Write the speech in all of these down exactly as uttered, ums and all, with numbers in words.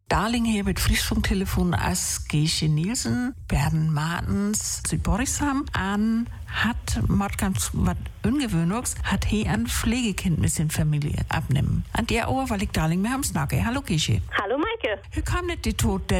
Darling hier mit Frischfunktelefon als Gesche Nielsen, Berden Martens, Südborisham an hat mit ganz was Ungewöhnliches, hat hier ein Pflegekind mit seiner Familie abnehmen. An der Ohr, weil ich Darling mehr am Snacke. Hallo Gesche. Hallo Maike. Wie kam nicht die Tod, dass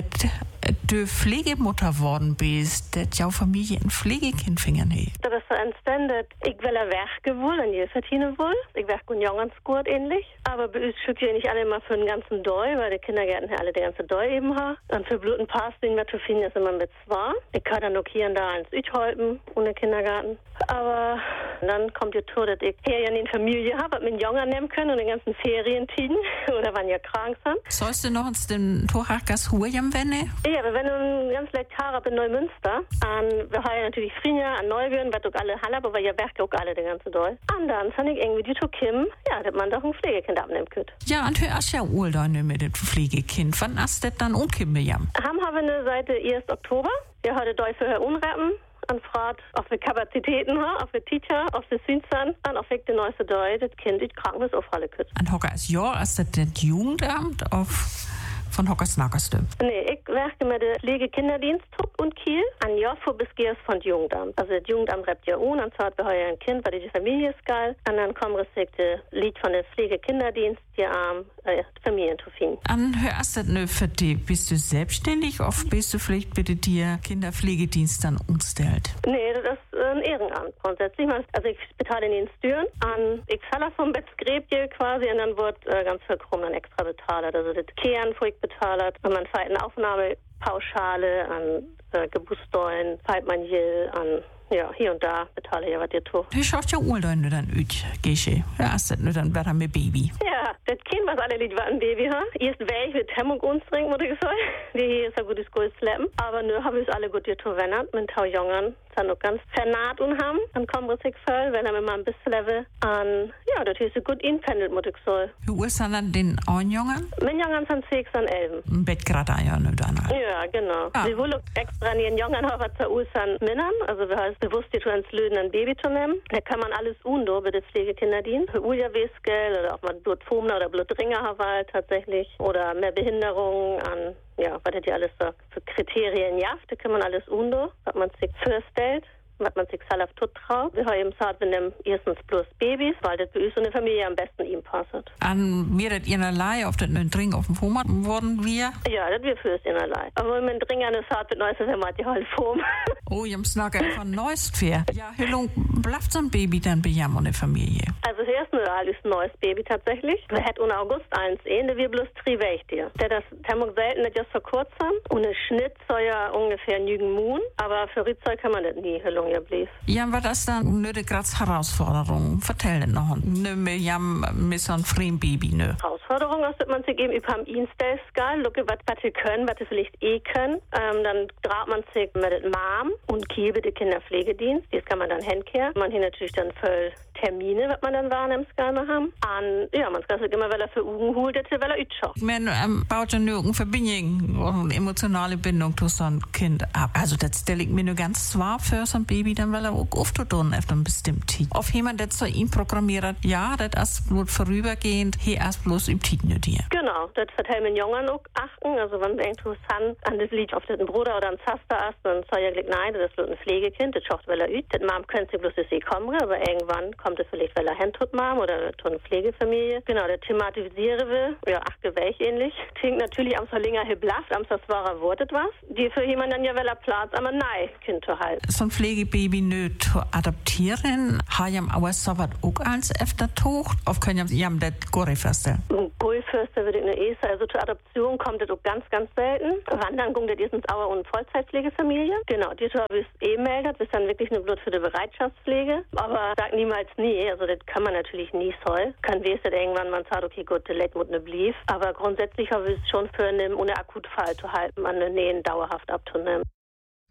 du Pflegemutter worden bist, dass jouw Familie ein Pflegekind fingern he? Dat is zo entstanden. Ik wil er werken wohl, en je verdienen wohl. Ich werke in Jongens gut ähnlich. Aber bei uns schickt ihr nicht alle mal für den ganzen Doi, weil die Kindergärten hier alle den ganzen Doi eben haben. Und für Bluten passt den wir zu finden, ist immer mit zwei. Ich kann dann noch hier und da eins Ütholpen, ohne Kindergarten. Aber dann kommt die Tour, dass ich hier ja eine Familie habe, mit Jungen nehmen können und den ganzen Ferientiden. Oder wann ja krank sind. Sollst du noch uns den Torachgas Hurjam wenne? Ja, wir werden ganz leicht Haar in Neumünster. Und wir haben ja natürlich Frinja an Neubüren, was auch alle Halle, aber ja werke auch alle den ganzen Doi. Und dann fand ich irgendwie die Tour Kim, ja, dass man doch ein Pflegekind abnehmen könnte. Ja, und hör ja wohl da mit dem Pflegekind. Wann hast du das dann umkippen, Jam? Haben wir eine Seite ersten Oktober. Wir haben Doi für Herr Unrappen. Und fragt, ob wir Kapazitäten haben, ob wir Teacher, ob wir Sündsan, und ob wir die neueste Doi, das Kind in Krankenhaus aufhalten können. An Hocker ist ja, ist das das Jugendamt auf von Hockers Nackerste? Nee, ich werke mit dem Pflegekinderdienst und Kiel an Jofo bis Gears von Jugendamt. Also das Jugendamt reibt ja un, und zwar hat wir heute ein Kind, weil die Familie ist geil. Und dann kommen respektive Lied von der Pflegekinderdienst, die arm äh, Familien zu finden. An hörst du das nur für dich? Bist du selbstständig oder bist du vielleicht bitte dir Kinderpflegedienst dann umstellt? Nee, das ist ein Ehrenamt grundsätzlich. Also ich bezahle den Stüren an, ich zahle vom Bettgräbje quasi und dann wird äh, ganz viel krumm dann extra bezahlt. Also das Kehren, wo ich bezahlt und man fährt eine Aufnahmepauschale an äh, Gebusstollen, fährt man hier an, ja, hier und da bezahle ich ja was ihr tut. Du schaust ja wohl dann dann üt, Gesche. Ja, ist das nur dann besser mit Baby. Ja, das Kind, was alle Lied war ein Baby, ha? Erst wäre ich mit Hemmung uns trinken, muss ich sagen. Die hier ist ein gutes Gold slappen. Aber nur haben wir es alle gut getan, mit Tau Jungen. Dann noch ganz vernarrt und haben. Dann kommen wir sich voll, wenn er mal ein bisschen Level an, ja, das ist so gut inpendelt, muss ich sagen. Wie ist dann den Jungen? Mein Jungen sind sechs und elf. Ein Bett gerade ja nur dann. Ja, genau. Ah. Sie wollen extra an ihren Jungen haben, was zu Usan Männern. Also wir heißt bewusst, die ins Löden ein Baby zu nehmen. Da kann man alles undo bei der Pflegekinderdienst. Für Uja-Weskel oder auch mal Blutfumner oder Blutringer haben tatsächlich. Oder mehr Behinderungen an, ja, was hat die alles so für Kriterien ja, da kann man alles undo, was man sich vorstellt, was man sich selbst tut traut. Wir haben eben gesagt, wir nehmen erstens bloß Babys, weil das bei uns und der Familie am besten ihm passt. An mir das ihrerlei auf den Dring auf dem Format wurden wir? Ja, das wir fürs ihrerlei. Aber wenn man Dring an der Saat mit neues Format, die halt Form. Oh, ich hab's nachher einfach neuest fair. Ja, Hüllung, bleibt so ein Baby dann bei Jam und der Familie? Also hier ist ein alles neues Baby tatsächlich. Wir hätten im August eins ähnlich wie bloß drei Weg dir. Der das Thermung selten nicht erst vor kurzem. Und ein Schnitt soll ja ungefähr nügen Moon, aber für Riedzeug kann man das nie Hüllung ja blieb. Ja, was das dann nötig gerade Herausforderung? Vertell denn noch. Nö, mir jam mit so ein fremden Baby, nö. Herausforderung ist, dass man sich eben über am Insta-Skal, gucke, was sie können, was sie vielleicht eh können. Ähm, dann draht man sich mit dem Mom und gebe den Kinderpflegedienst. Das kann man dann hinkehren. Man hier natürlich dann voll Termine, was man dann wahrnimmt, gerne haben. Und ja, man kann sich immer, weil er für Ugen holt, dass er, weil er ütschaut. Man ähm, baut ja nur eine Verbindung oder eine emotionale Bindung zu so einem Kind ab. Also das stelle ich mir nur ganz zwar für so ein Baby, dann weil er auch oft tun auf einem bestimmten Tid. Auf jemand, der zu ihm programmiert, ja, das ist bloß vorübergehend, hier erst bloß im Tid nur dir. Genau, das verteilt man Jungen auch achten. Also wenn man interessant an das Lied auf den Bruder oder einen Zaster ist, dann soll ja gleich, nein, das ist ein Pflegekind, das schaut, weil er übt. Das Mom könnte sich bloß das eh kommen, aber irgendwann kommt es vielleicht, weil er Hand tut, Mom, oder tut eine Pflegefamilie. Genau, der thematisieren will, ja, ach, gewäch ähnlich. Klingt natürlich am so länger heblaft, am so wahrer wortet was. Die für jemanden dann ja, weil er Platz, aber nein, Kind zu halten. So ein Pflegebaby nöt zu adoptieren, haben aber so was auch als öfter tocht, auf können ja das Gore feststellen. Gullförster würde ich nur eh sagen, also zur Adoption kommt das auch ganz, ganz selten. Wandern kommt das erstens aber und Vollzeitpflegefamilie. Genau, die habe ich eh meldet, ist dann wirklich nur Blut für die Bereitschaftspflege. Aber sag niemals nie, also das kann man natürlich nie soll. Kann wesen, dass irgendwann man sagt, okay, gut, der Leid muss ne blieb. Aber grundsätzlich habe ich es schon für einen ohne Akutfall zu halten, an den Nähen dauerhaft abzunehmen.